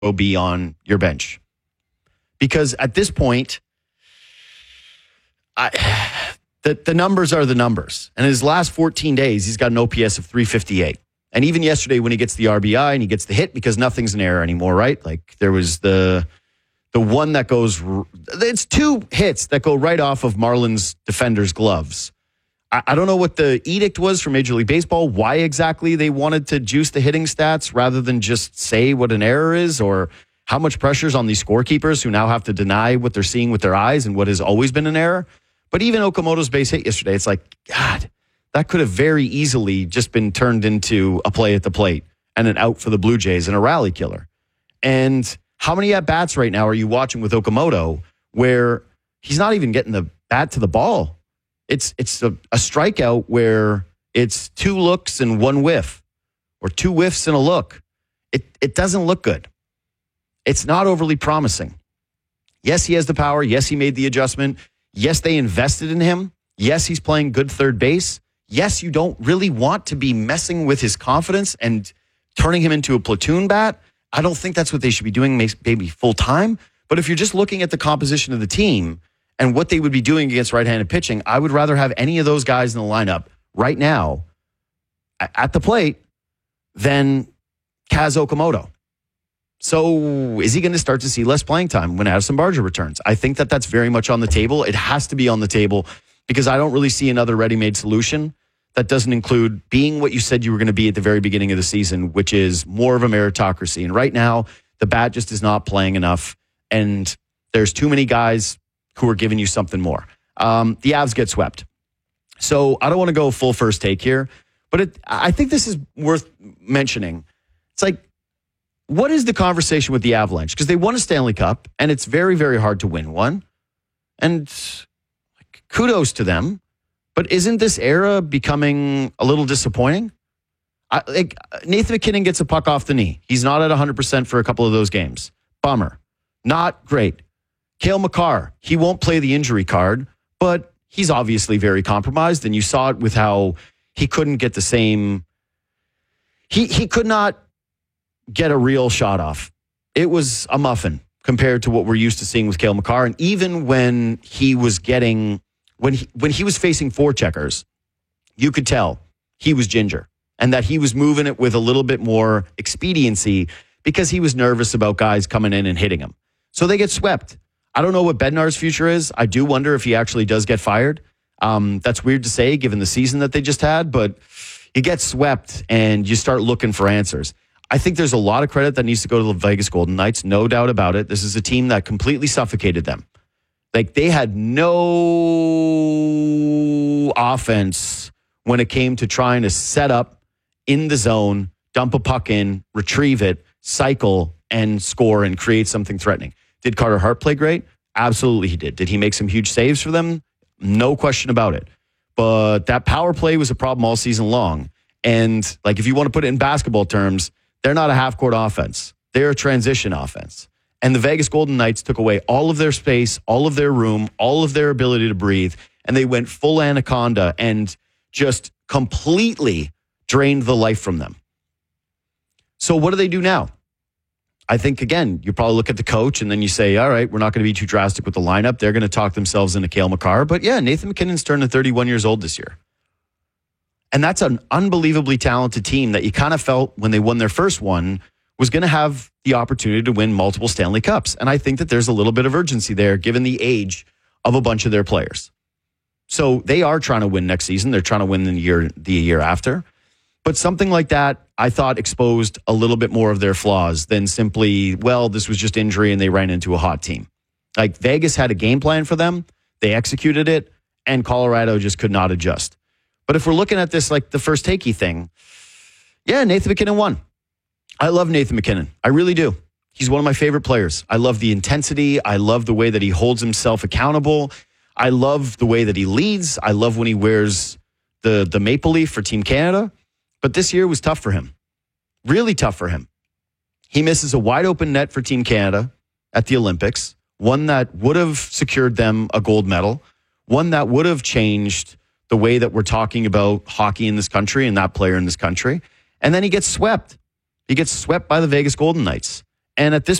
be on your bench. Because at this point, the numbers are the numbers. And in his last 14 days, he's got an OPS of 358. And even yesterday when he gets the RBI and he gets the hit, because nothing's an error anymore, right? Like there was the one that goes, it's two hits that go right off of Marlins defender's gloves. I don't know what the edict was for Major League Baseball, why exactly they wanted to juice the hitting stats rather than just say what an error is, or how much pressure's on these scorekeepers who now have to deny what they're seeing with their eyes and what has always been an error. But even Okamoto's base hit yesterday, it's like, God, that could have very easily just been turned into a play at the plate and an out for the Blue Jays and a rally killer. And how many at-bats right now are you watching with Okamoto where he's not even getting the bat to the ball? It's a strikeout where it's two looks and one whiff, or two whiffs and a look. It doesn't look good. It's not overly promising. Yes, he has the power. Yes, he made the adjustment. Yes, they invested in him. Yes, he's playing good third base. Yes, you don't really want to be messing with his confidence and turning him into a platoon bat. I don't think that's what they should be doing maybe full time. But if you're just looking at the composition of the team and what they would be doing against right-handed pitching, I would rather have any of those guys in the lineup right now at the plate than Kaz Okamoto. So is he going to start to see less playing time when Addison Barger returns? I think that's very much on the table. It has to be on the table because I don't really see another ready-made solution that doesn't include being what you said you were going to be at the very beginning of the season, which is more of a meritocracy. And right now, the bat just is not playing enough, and there's too many guys who are giving you something more. The Avs get swept. So I don't want to go full first take here, but I think this is worth mentioning. It's like, what is the conversation with the Avalanche? Because they won a Stanley Cup, and it's very, very hard to win one. And kudos to them. But isn't this era becoming a little disappointing? Nathan MacKinnon gets a puck off the knee. He's not at 100% for a couple of those games. Bummer. Not great. Cale Makar, he won't play the injury card, but he's obviously very compromised, and you saw it with how he couldn't get the same... He could not get a real shot off. It was a muffin compared to what we're used to seeing with Cale Makar, and even when he was getting... When he was facing forecheckers, you could tell he was ginger and that he was moving it with a little bit more expediency because he was nervous about guys coming in and hitting him. So they get swept. I don't know what Bednar's future is. I do wonder if he actually does get fired. That's weird to say given the season that they just had, but you get swept and you start looking for answers. I think there's a lot of credit that needs to go to the Vegas Golden Knights, no doubt about it. This is a team that completely suffocated them. Like, they had no offense when it came to trying to set up in the zone, dump a puck in, retrieve it, cycle, and score and create something threatening. Did Carter Hart play great? Absolutely he did. Did he make some huge saves for them? No question about it. But that power play was a problem all season long. And, like, if you want to put it in basketball terms, they're not a half-court offense. They're a transition offense. And the Vegas Golden Knights took away all of their space, all of their room, all of their ability to breathe, and they went full anaconda and just completely drained the life from them. So what do they do now? I think, again, you probably look at the coach and then you say, all right, we're not going to be too drastic with the lineup. They're going to talk themselves into Cale Makar. But yeah, Nathan MacKinnon's turning 31 years old this year. And that's an unbelievably talented team that you kind of felt when they won their first one was going to have the opportunity to win multiple Stanley Cups. And I think that there's a little bit of urgency there given the age of a bunch of their players. So they are trying to win next season. They're trying to win the year after. But something like that, I thought, exposed a little bit more of their flaws than simply, well, this was just injury and they ran into a hot team. Like, Vegas had a game plan for them. They executed it, and Colorado just could not adjust. But if we're looking at this like the first takey thing, yeah, Nathan MacKinnon won. I love Nathan MacKinnon. I really do. He's one of my favorite players. I love the intensity. I love the way that he holds himself accountable. I love the way that he leads. I love when he wears the maple leaf for Team Canada. But this year was tough for him. Really tough for him. He misses a wide open net for Team Canada at the Olympics, one that would have secured them a gold medal, one that would have changed the way that we're talking about hockey in this country and that player in this country. And then he gets swept. He gets swept by the Vegas Golden Knights. And at this